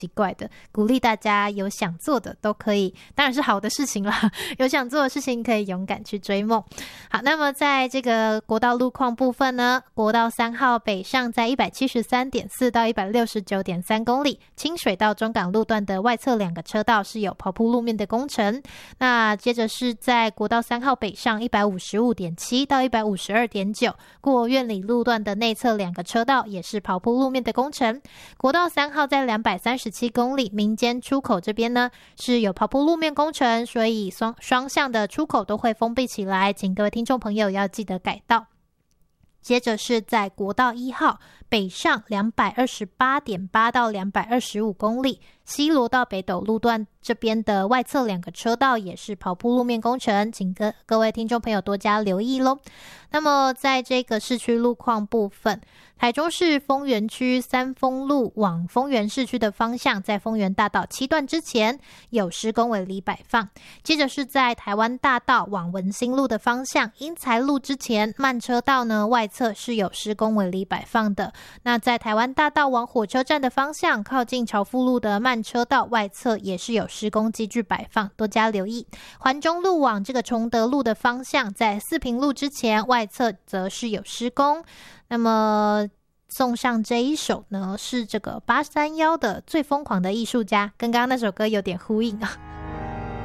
奇怪的，鼓励大家有想做的都可以，当然是好的事情啦，有想做的事情可以勇敢去追梦。好，那么在这个国道路况部分呢，国道3号北上在 173.4 到 169.3 公里，清水到中港路段的外侧2个车道是有刨铺路面的工程。那接着是在国道3号北上 155.7 到 152.9 过苑里路段的内侧2个车道也是刨铺路面的工程。国道3号在237公里民间出口这边呢是有刨铺路面工程，所以双向的出口都会封闭起来，请各位听众朋友要记得改道。接着是在国道1号北上 228.8 到 225公里，西螺到北斗路段这边的外侧2个车道也是刨铺路面工程，请各位听众朋友多加留意咯。那么在这个市区路况部分，台中市丰原区三丰路往丰原市区的方向，在丰原大道7段之前有施工围篱摆放。接着是在台湾大道往文心路的方向，英才路之前慢车道呢外侧是有施工围篱摆放的。那在台湾大道往火车站的方向，靠近朝富路的慢车道外侧也是有施工机具摆放，多加留意。环中路往这个崇德路的方向，在四平路之前外侧则是有施工。那么送上这一首呢，是这个831的最疯狂的艺术家，跟刚刚那首歌有点呼应啊。